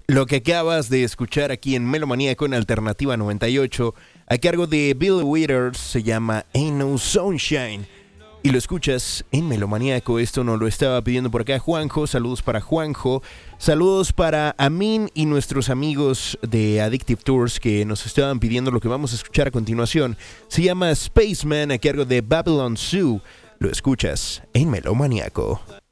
Lo que acabas de escuchar aquí en Melomaníaco en Alternativa 98, a cargo de Bill Withers, se llama Ain't No Sunshine. Y lo escuchas en Melomaníaco. Esto nos lo estaba pidiendo por acá Juanjo. Saludos para Juanjo. Saludos para Amin y nuestros amigos de Addictive Tours que nos estaban pidiendo lo que vamos a escuchar a continuación. Se llama Spaceman a cargo de Babylon Zoo. Lo escuchas en Melomaníaco.